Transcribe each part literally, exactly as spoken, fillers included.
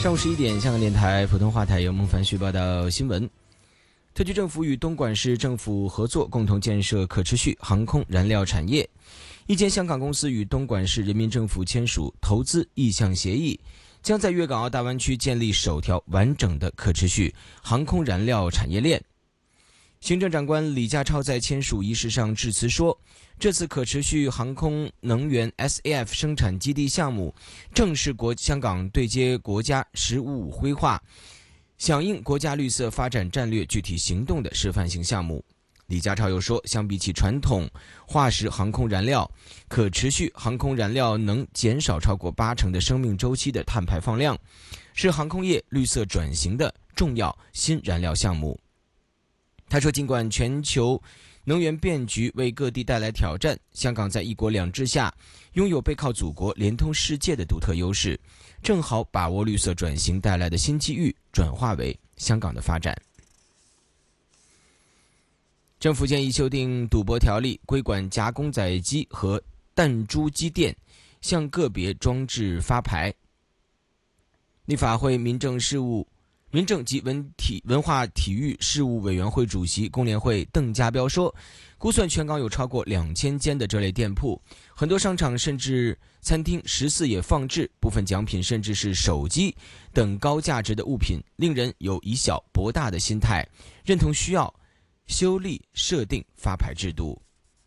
上午十一点，香港电台普通话台由孟凡旭报道新闻。特区政府与东莞市政府合作，共同建设可持续航空燃料产业。一间香港公司与东莞市人民政府签署投资意向协议，将在粤港澳大湾区建立首条完整的可持续航空燃料产业链。行政长官李家超在签署仪式上致辞说，这次可持续航空能源 S A F 生产基地项目正是国香港对接国家十五五规划，响应国家绿色发展战略具体行动的示范性项目。李家超又说，相比起传统化石航空燃料，可持续航空燃料能减少超过八成的生命周期的碳排放量，是航空业绿色转型的重要新燃料项目。他说，尽管全球能源变局为各地带来挑战，香港在一国两制下拥有背靠祖国连通世界的独特优势，正好把握绿色转型带来的新机遇，转化为香港的发展。政府建议修订赌博条例，规管加工仔机和弹珠机店向个别装置发牌。立法会民政事务民政及文体文化体育事务委员会主席工联会邓家彪说，估算全港有超过两千间的这类店铺，很多商场甚至餐厅食肆也放置，部分奖品甚至是手机等高价值的物品，令人有以小博大的心态，认同需要修例设定发牌制度。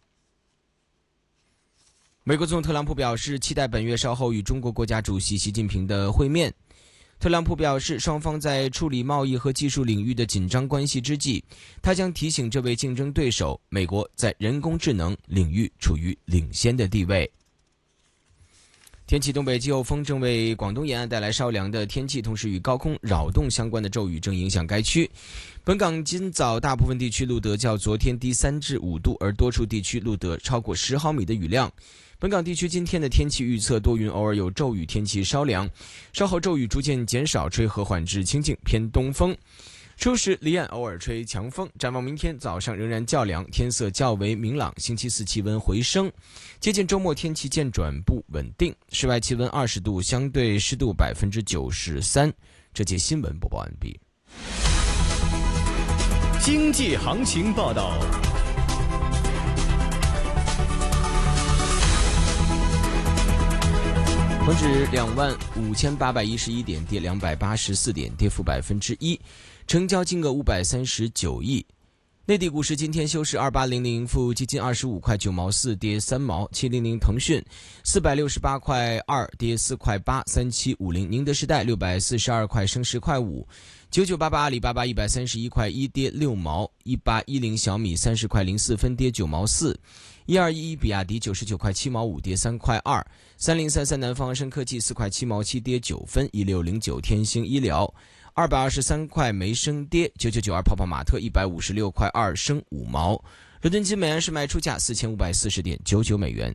美国总统特朗普表示，期待本月稍后与中国国家主席习近平的会面。特朗普表示，双方在处理贸易和技术领域的紧张关系之际，他将提醒这位竞争对手，美国在人工智能领域处于领先的地位。天气，东北季候风正为广东沿岸带来稍凉的天气，同时与高空扰动相关的骤雨正影响该区。本港今早大部分地区录得较昨天低三至五度，而多处地区录得超过十毫米的雨量。本港地区今天的天气预测，多云偶尔有骤雨，天气稍凉，稍后骤雨逐渐减少，吹和缓至清劲偏东风。初时离岸偶尔吹强风。展望明天早上仍然较凉，天色较为明朗。星期四气温回升，接近周末天气渐转不稳定。室外气温二十度，相对湿度百分之九十三。这节新闻播报完毕。 经济行情报道。 恒指两万五千八百一十一点，跌两百八十四点，跌幅百分之一，成交金额五百三十九亿。内地股市今天休市，二八零零富基金二十五块九毛四，跌三毛；七零零腾讯四百六十八块二，跌四块八；三七五零宁德时代六百四十二块，升十块五；九九八八阿里巴巴一百三十一块一，跌六毛；一八一零小米三十块零四分，跌九毛四；一二一一比亚迪九十九块七毛五，跌三块二；三零三三南方生科技四块七毛七，跌九分；一六零九天星医疗二百二十三块没升跌；九九九二泡泡玛特一百五十六块二，升五毛。伦敦金每安士卖出价四千五百四十点九九美元。